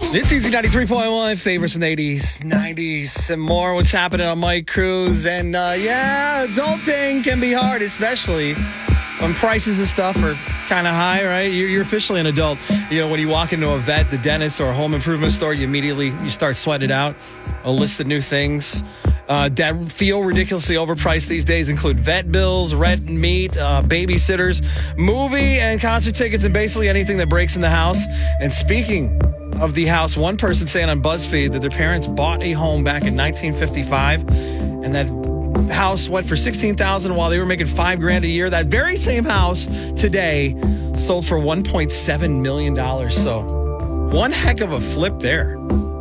It's Easy 93.1, favorites from the 80s, 90s, and more. What's happening on Mike Cruz? And adulting can be hard, especially when prices of stuff are kind of high, right? You're officially an adult. You know, when you walk into a vet, the dentist, or a home improvement store, you start sweating it out. A list of new things that feel ridiculously overpriced these days include vet bills, rent and meat, babysitters, movie and concert tickets, and basically anything that breaks in the house. And speaking of the house, one person saying on BuzzFeed that their parents bought a home back in 1955, and that house went for $16,000 while they were making $5,000 a year. That very same house today sold for $1.7 million. So one heck of a flip there.